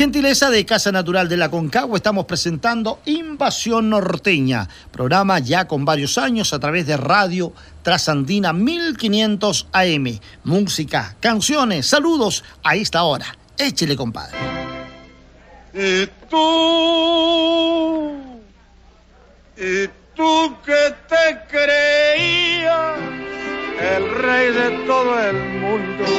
Gentileza de Casa Natural de la Aconcagua, estamos presentando Invasión Norteña, programa ya con varios años a través de Radio Trasandina 1500 AM. Música, canciones, saludos a esta hora. Échele, compadre. Y tú que te creías el rey de todo el mundo,